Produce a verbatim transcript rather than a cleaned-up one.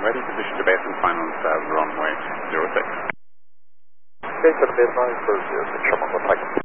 ready, position to base and final on uh, runway zero six. Okay, for the baseline for zero six, Sherman, looks like